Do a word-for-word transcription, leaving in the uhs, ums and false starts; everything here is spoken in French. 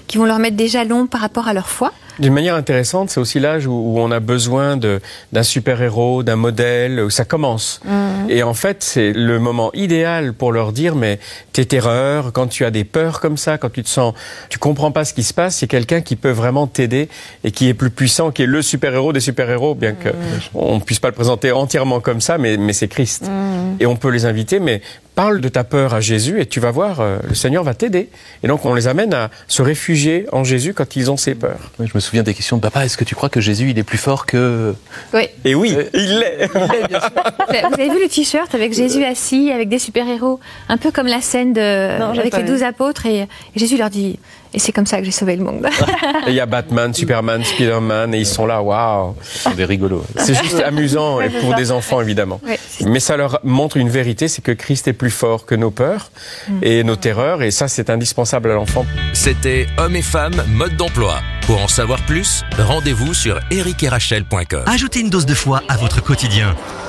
qui vont leur mettre des jalons par rapport à leur foi. D'une manière intéressante, c'est aussi l'âge où, où on a besoin de, d'un super-héros, d'un modèle, où ça commence. Mmh. Et en fait, c'est le moment idéal pour leur dire, mais tes terreurs, quand tu as des peurs comme ça, quand tu te sens, tu comprends pas ce qui se passe, c'est quelqu'un qui peut vraiment t'aider et qui est plus puissant, qui est le super-héros des super-héros, bien que mmh. on ne puisse pas le présenter entièrement comme ça, mais, mais c'est Christ. Mmh. Et on peut les inviter, mais parle de ta peur à Jésus et tu vas voir, euh, le Seigneur va t'aider. Et donc, on les amène à se réfugier en Jésus quand ils ont ces peurs. Oui, je me souviens des questions de papa. Est-ce que tu crois que Jésus, il est plus fort que... Oui. Et oui, euh, il l'est. Il l'est, bien sûr. Vous avez vu le t-shirt avec Jésus assis, avec des super-héros, un peu comme la scène de, non, avec les douze apôtres, et, et Jésus leur dit... Et c'est comme ça que j'ai sauvé le monde. Il y a Batman, Superman, Spider-Man, et ils sont là, waouh. Ils sont des rigolos. C'est juste amusant ouais, pour ça. Des enfants, évidemment. Ouais, mais ça leur montre une vérité, c'est que Christ est plus fort que nos peurs mmh. et nos terreurs, et ça, c'est indispensable à l'enfant. C'était Hommes et Femmes, mode d'emploi. Pour en savoir plus, rendez-vous sur eric et rachel point com. Ajoutez une dose de foi à votre quotidien.